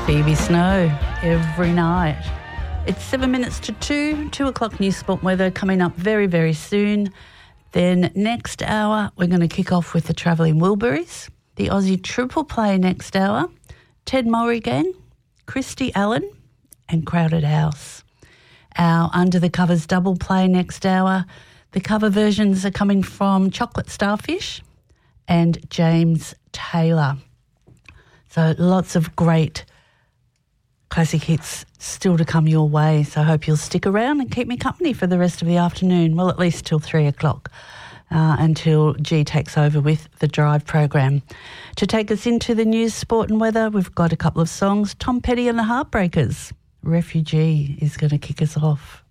Phoebe Snow every night. It's 7 minutes to 2 o'clock News Sport weather coming up very, very soon. Then next hour, we're going to kick off with the Travelling Wilburys, the Aussie Triple Play next hour, Ted Mowry Gang, Christy Allen and Crowded House. Our Under the Covers double play next hour. The cover versions are coming from Chocolate Starfish and James Taylor. So lots of great classic hits still to come your way. So I hope you'll stick around and keep me company for the rest of the afternoon. Well, at least till 3 o'clock until G takes over with the Drive program. To take us into the news, sport and weather, we've got a couple of songs. Tom Petty and the Heartbreakers. Refugee is going to kick us off.